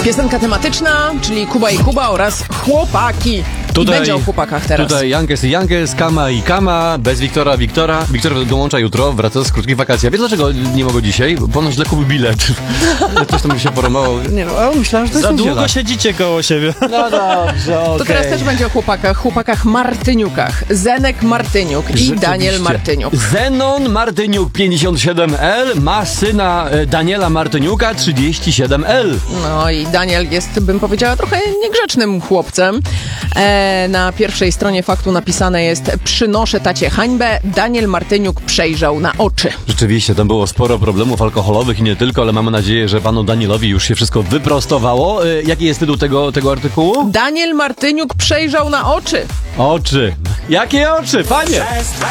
Piosenka tematyczna, czyli Kuba i Kuba oraz chłopaki. Tutaj, i będzie o chłopakach teraz. Tutaj Youngest i Youngest, Kama i Kama, bez Wiktora. Wiktor dołącza jutro, wraca z krótkich wakacji. A wiesz dlaczego nie mogę dzisiaj? Ponoć źle kupił bilet. Coś tam mi się poromało. Nie no, ale myślałem, że to jest za długo niedziela. siedzicie koło siebie. No dobrze, okej. To teraz też będzie o chłopakach Martyniukach. Zenek Martyniuk i Daniel Martyniuk. Zenon Martyniuk 57L ma syna Daniela Martyniuka 37L. No i Daniel jest, bym powiedziała, trochę niegrzecznym chłopcem. Na pierwszej stronie faktu napisane jest: przynoszę tacie hańbę, Daniel Martyniuk przejrzał na oczy. Rzeczywiście, tam było sporo problemów alkoholowych i nie tylko, ale mamy nadzieję, że panu Danielowi już się wszystko wyprostowało. Jaki jest tytuł tego artykułu? Daniel Martyniuk przejrzał na oczy. Oczy. Jakie oczy, panie?